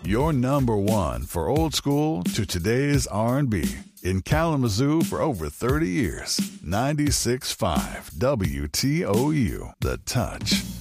Your number one for old school to today's R&B. In Kalamazoo for over 30 years. 96.5 WTOU. The Touch.